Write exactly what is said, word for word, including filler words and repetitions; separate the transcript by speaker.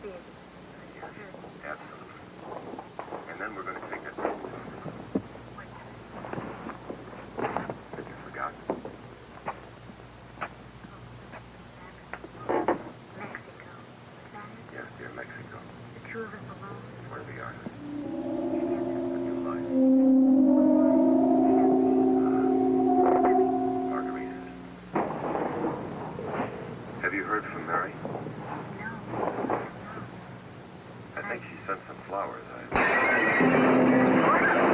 Speaker 1: big.
Speaker 2: Yes,
Speaker 1: Sure.
Speaker 2: absolutely. And then we're going to take that.
Speaker 1: What?
Speaker 2: Have you forgotten?
Speaker 1: Mexico. Is that it?
Speaker 2: Yes, dear, Mexico.
Speaker 1: The two of us alone?
Speaker 2: For the island.
Speaker 1: Together.
Speaker 2: A new life. Margaritas. Have you heard from Mary?
Speaker 1: No.
Speaker 2: I think she sent some flowers. I...